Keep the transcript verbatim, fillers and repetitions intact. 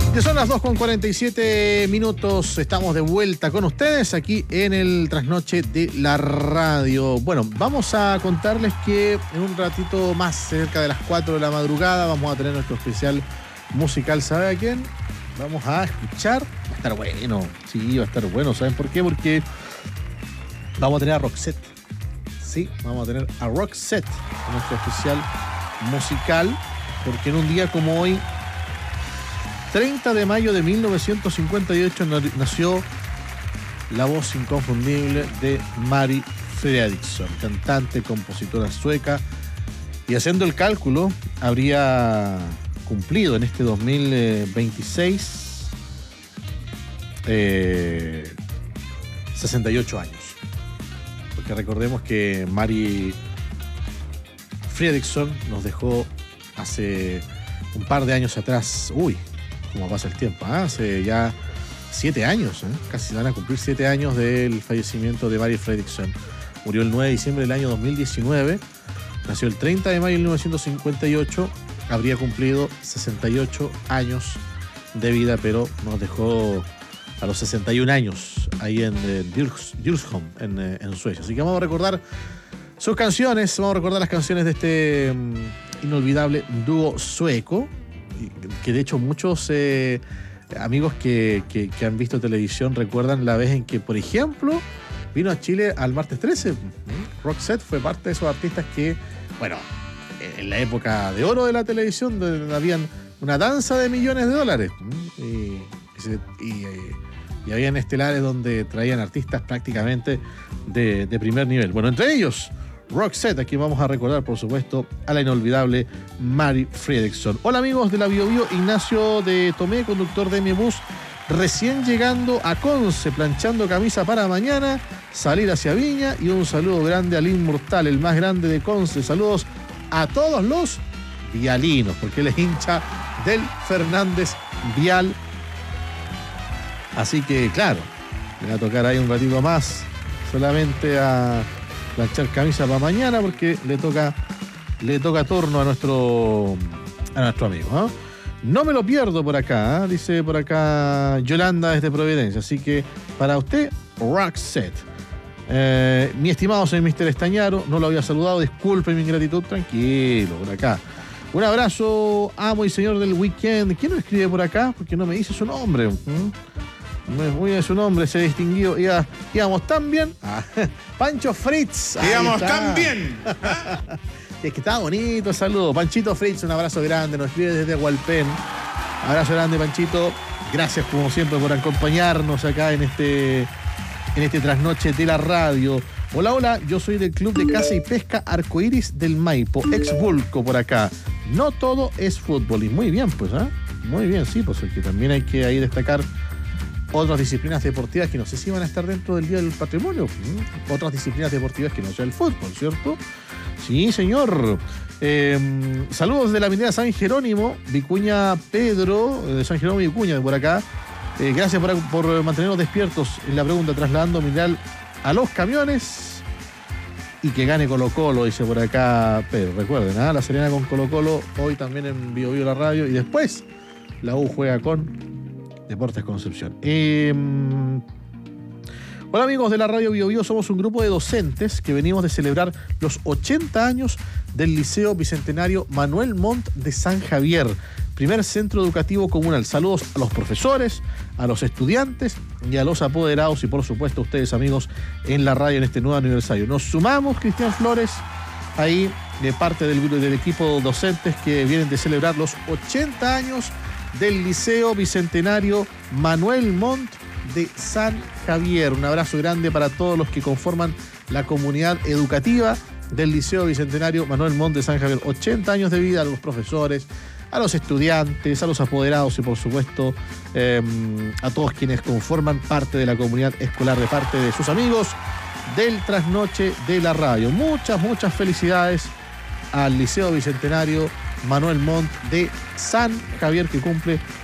Ya son las dos con cuarenta y siete minutos, estamos de vuelta con ustedes aquí en el Trasnoche de la Radio. Bueno, vamos a contarles que en un ratito más, cerca de las cuatro de la madrugada, vamos a tener nuestro especial musical, ¿sabe a quién? Vamos a escuchar, va a estar bueno, sí, va a estar bueno, ¿saben por qué? Porque vamos a tener a Roxette, sí, vamos a tener a Roxette en nuestro especial musical, porque en un día como hoy, treinta de mayo de mil novecientos cincuenta y ocho, nació la voz inconfundible de Mari Fredriksson, cantante, compositora sueca, y haciendo el cálculo, habría cumplido en este dos mil veintiséis eh, sesenta y ocho años. Porque recordemos que Mari Fredriksson nos dejó hace un par de años atrás, uy, cómo pasa el tiempo, ¿eh? Hace ya siete años, ¿eh? Casi van a cumplir siete años del fallecimiento de Mari Fredriksson. Murió el nueve de diciembre del año dos mil diecinueve, nació el treinta de mayo de mil novecientos cincuenta y ocho, habría cumplido sesenta y ocho años de vida, pero nos dejó a los sesenta y un años ahí en eh, Djursholm, en, eh, en Suecia. Así que vamos a recordar sus canciones, vamos a recordar las canciones de este um, inolvidable dúo sueco, que de hecho muchos eh, amigos que, que, que han visto televisión recuerdan la vez en que, por ejemplo, vino a Chile al martes trece. Roxette fue parte de esos artistas que, bueno, en la época de oro de la televisión, donde habían una danza de millones de dólares. Y, y, y, y habían estelares donde traían artistas prácticamente de, de primer nivel. Bueno, entre ellos Roxette, aquí vamos a recordar, por supuesto, a la inolvidable Mari Fredriksson. Hola amigos de la Bio Bio, Ignacio de Tomé, conductor de mi bus, recién llegando a Conce, planchando camisa para mañana, salir hacia Viña, y un saludo grande al Inmortal, el más grande de Conce. Saludos a todos los vialinos, porque él es hincha del Fernández Vial. Así que, claro, me va a tocar ahí un ratito más, solamente a planchar camisa para mañana, porque le toca le toca turno a nuestro a nuestro amigo, ¿eh? No me lo pierdo por acá, ¿eh? Dice por acá Yolanda desde Providencia. Así que para usted, Roxette. Eh, mi estimado señor mister Estañaro, no lo había saludado, disculpe mi ingratitud, tranquilo, por acá. Un abrazo, amo y señor del weekend. ¿Quién me escribe por acá? Porque no me dice su nombre. ¿Mm? Muy bien su nombre, se distinguió. Iba, íbamos tan bien. Ah, Pancho Fritz. Íbamos tan bien. Es que estaba bonito, saludo. Panchito Fritz, un abrazo grande. Nos escribe desde Hualpén. Abrazo grande, Panchito. Gracias, como siempre, por acompañarnos acá en este, en este trasnoche de la radio. Hola, hola, yo soy del Club de Caza y Pesca Arcoíris del Maipo, ex Vulco por acá. No todo es fútbol. Y muy bien, pues, ¿ah? ¿eh? Muy bien, sí, pues el que también hay que ahí destacar otras disciplinas deportivas que no sé si van a estar dentro del Día del Patrimonio. ¿Mm? Otras disciplinas deportivas que no sea el fútbol, ¿cierto? Sí, señor. Eh, saludos de la avenida San Jerónimo, Vicuña Pedro, de San Jerónimo Vicuña, por acá. Eh, gracias por, por mantenernos despiertos en la pregunta, trasladando mineral a los camiones. Y que gane Colo Colo, dice por acá Pedro. Recuerden, ¿eh? La Serena con Colo Colo, hoy también en Bio Bio la radio. Y después la U juega con Deportes Concepción. Eh, hola amigos de la Radio Bio Bio, somos un grupo de docentes que venimos de celebrar los ochenta años del Liceo Bicentenario Manuel Montt de San Javier, primer centro educativo comunal. Saludos a los profesores, a los estudiantes y a los apoderados y por supuesto a ustedes amigos en la radio en este nuevo aniversario. Nos sumamos, Cristian Flores, ahí de parte del, del equipo docentes que vienen de celebrar los ochenta años del Liceo Bicentenario Manuel Montt de San Javier. Un abrazo grande para todos los que conforman la comunidad educativa del Liceo Bicentenario Manuel Montt de San Javier. ochenta años de vida a los profesores, a los estudiantes, a los apoderados y por supuesto eh, a todos quienes conforman parte de la comunidad escolar, de parte de sus amigos del Trasnoche de la Radio. Muchas, muchas felicidades al Liceo Bicentenario Manuel Montt de San Javier, que cumple